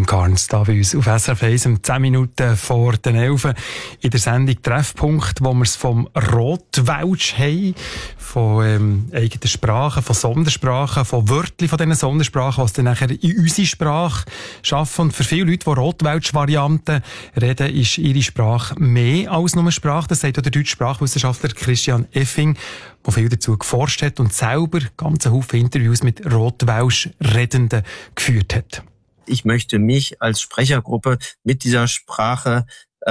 William Carnes da bei uns auf SRF 1 um 10 Minuten vor den 11 in der Sendung Treffpunkt, wo wir es vom Rotwelsch haben, von eigenen Sprachen, von Sondersprachen, von Wörtern von diesen Sondersprachen, was dann nachher in unsere Sprache schaffen. Und für viele Leute, die Rotwelsch-Varianten reden, ist ihre Sprache mehr als nur Sprache. Das sagt auch der deutsche Sprachwissenschaftler Christian Effing, der viel dazu geforscht hat und selber ganze Haufen Interviews mit Rotwelsch-Redenden geführt hat. Ich möchte mich als Sprechergruppe mit dieser Sprache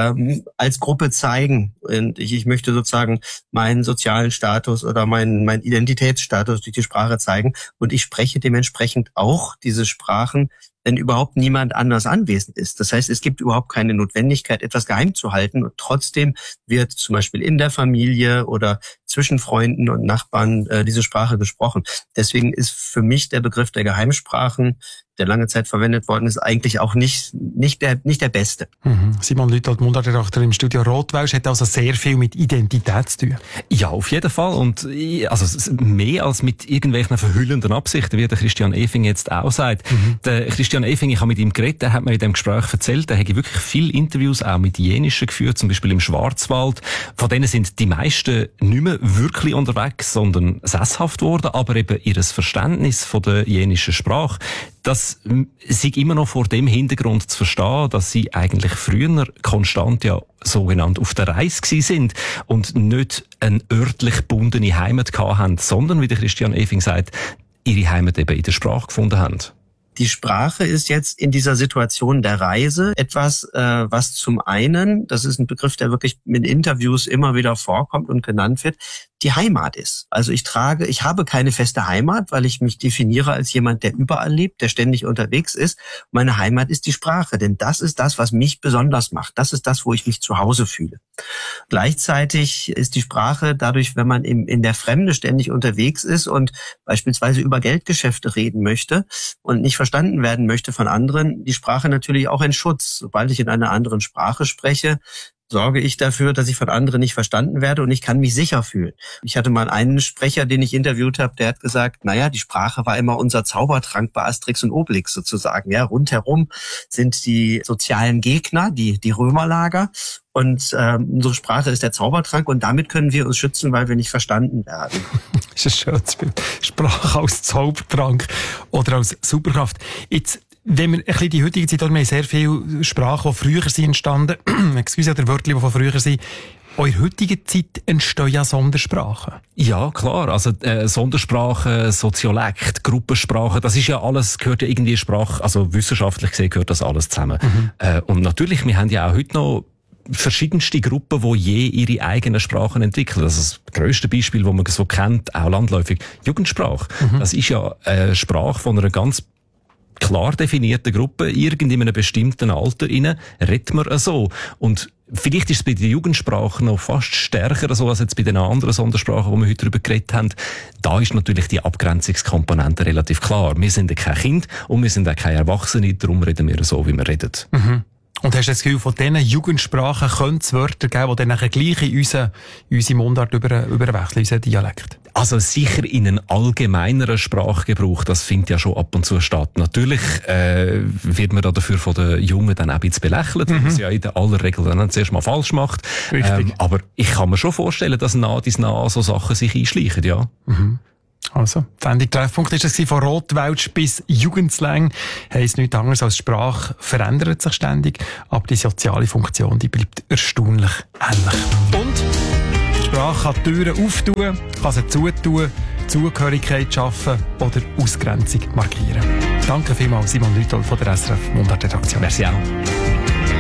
als Gruppe zeigen. Und ich möchte sozusagen meinen sozialen Status oder meinen Identitätsstatus durch die Sprache zeigen. Und ich spreche dementsprechend auch diese Sprachen, wenn überhaupt niemand anders anwesend ist. Das heißt, es gibt überhaupt keine Notwendigkeit, etwas geheim zu halten. Und trotzdem wird zum Beispiel in der Familie oder zwischen Freunden und Nachbarn diese Sprache gesprochen. Deswegen ist für mich der Begriff der Geheimsprachen, der lange Zeit verwendet worden ist, eigentlich auch nicht der beste. Simon Lüthold, Mundartredakteur im Studio Rotwelsch, hat also sehr viel mit Identität zu tun. Ja, auf jeden Fall. Und also mehr als mit irgendwelchen verhüllenden Absichten, wie der Christian Effing jetzt auch sagt. Der Christian Effing, ich habe mit ihm geredet, der hat mir in dem Gespräch erzählt, er hätte wirklich viele Interviews auch mit Jenischen geführt, zum Beispiel im Schwarzwald. Von denen sind die meisten nicht mehr wirklich unterwegs, sondern sesshaft worden, aber eben ihr Verständnis von der jenischen Sprache, das sei immer noch vor dem Hintergrund zu verstehen, dass sie eigentlich früher konstant ja sogenannt auf der Reise gewesen sind und nicht eine örtlich gebundene Heimat gehabt haben, sondern, wie der Christian Effing sagt, ihre Heimat eben in der Sprache gefunden haben. Die Sprache ist jetzt in dieser Situation der Reise etwas, was zum einen, das ist ein Begriff, der wirklich in Interviews immer wieder vorkommt und genannt wird, die Heimat ist. Also ich habe keine feste Heimat, weil ich mich definiere als jemand, der überall lebt, der ständig unterwegs ist. Meine Heimat ist die Sprache, denn das ist das, was mich besonders macht. Das ist das, wo ich mich zu Hause fühle. Gleichzeitig ist die Sprache dadurch, wenn man in der Fremde ständig unterwegs ist und beispielsweise über Geldgeschäfte reden möchte und nicht verstanden werden möchte von anderen, die Sprache natürlich auch ein Schutz. Sobald ich in einer anderen Sprache spreche, sorge ich dafür, dass ich von anderen nicht verstanden werde und ich kann mich sicher fühlen. Ich hatte mal einen Sprecher, den ich interviewt habe, der hat gesagt, naja, die Sprache war immer unser Zaubertrank bei Asterix und Obelix sozusagen. Ja, rundherum sind die sozialen Gegner, die Römerlager. Und unsere Sprache ist der Zaubertrank und damit können wir uns schützen, weil wir nicht verstanden werden. Das ist ein schönes Bild. Sprache als Zaubertrank oder als Superkraft. Jetzt, wenn wir ein bisschen die heutige Zeit, wir haben sehr viele Sprachen, die früher sind entstanden, oder Wörter, die von früher sind. Auch in der heutigen Zeit entstehen ja Sondersprachen. Ja, klar. Also, Sondersprachen, Soziolekt, Gruppensprachen, das ist ja alles, gehört ja irgendwie Sprache, also wissenschaftlich gesehen gehört das alles zusammen. Und natürlich, wir haben ja auch heute noch verschiedenste Gruppen, die je ihre eigenen Sprachen entwickeln. Das ist das grösste Beispiel, das man so kennt, auch landläufig, Jugendsprache. Das ist ja eine Sprache von einer ganz klar definierten Gruppe, in einem bestimmten Alter rein, redet man so. Und vielleicht ist es bei der Jugendsprache noch fast stärker so als jetzt bei den anderen Sondersprachen, die wir heute darüber geredet haben. Da ist natürlich die Abgrenzungskomponente relativ klar. Wir sind ja kein Kind und wir sind auch keine Erwachsene, darum reden wir so, wie wir reden. Und hast du das Gefühl, von diesen Jugendsprachen könnte es Wörter geben, die dann nachher gleich in unsere Mundart überwechseln, unseren Dialekt? Also sicher in einen allgemeineren Sprachgebrauch, das findet ja schon ab und zu statt. Natürlich wird man da dafür von den Jungen dann auch ein bisschen belächelt, weil man es ja in der aller Regel dann zuerst mal falsch macht. Aber ich kann mir schon vorstellen, dass nah so Sachen sich einschleichen, ja. Also, die Sendung Treffpunkt ist es von Rotwelsch bis Jugendslang. Heisst nichts anderes als Sprache verändert sich ständig, aber die soziale Funktion, die bleibt erstaunlich ähnlich. Und die Sprache kann Türen auftun, kann sie zutun, Zugehörigkeit schaffen oder Ausgrenzung markieren. Danke vielmals, Simon Lüthold von der SRF Mundartredaktion. Merci auch.